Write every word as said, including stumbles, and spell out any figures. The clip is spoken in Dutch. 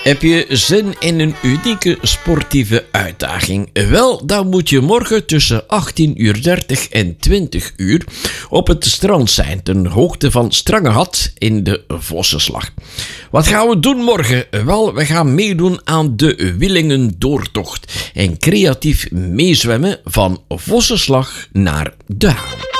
Heb je zin in een unieke sportieve uitdaging? Wel, dan moet je morgen tussen achttien uur dertig en twintig uur op het strand zijn, ten hoogte van Strangehat in de Vossenslag. Wat gaan we doen morgen? Wel, we gaan meedoen aan de Willingen Doortocht en creatief meezwemmen van Vossenslag naar De Haan.